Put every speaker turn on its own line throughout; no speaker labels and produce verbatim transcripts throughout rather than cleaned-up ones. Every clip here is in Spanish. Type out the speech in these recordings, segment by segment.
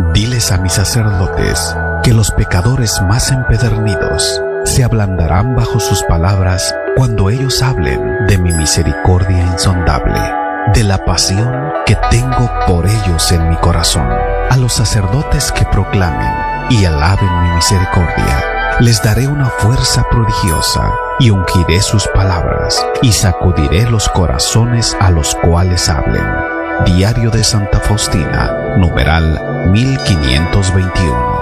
Diles a mis sacerdotes que los pecadores más empedernidos se ablandarán bajo sus palabras cuando ellos hablen de mi misericordia insondable, de la pasión que tengo por ellos en mi corazón. A los sacerdotes que proclamen y alaben mi misericordia, les daré una fuerza prodigiosa y ungiré sus palabras y sacudiré los corazones a los cuales hablen. Diario de Santa Faustina, numeral mil quinientos veintiuno.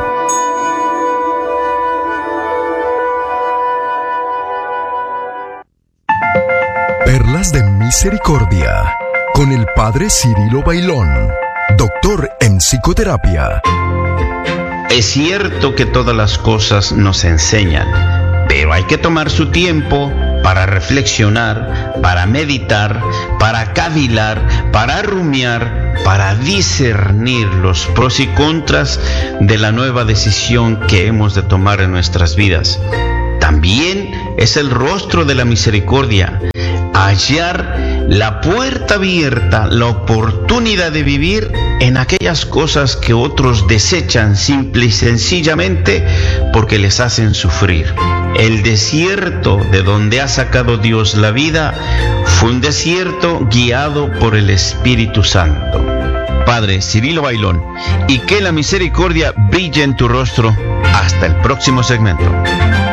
Perlas de Misericordia, con el Padre Cirilo Bailón, doctor en psicoterapia.
Es cierto que todas las cosas nos enseñan, pero hay que tomar su tiempo para reflexionar, para meditar, para cavilar, para rumiar, para discernir los pros y contras de la nueva decisión que hemos de tomar en nuestras vidas. También es el rostro de la misericordia, hallar la puerta abierta, la oportunidad de vivir en aquellas cosas que otros desechan simple y sencillamente porque les hacen sufrir. El desierto de donde ha sacado Dios la vida fue un desierto guiado por el Espíritu Santo. Padre Cirilo Bailón, y que la misericordia brille en tu rostro. Hasta el próximo segmento.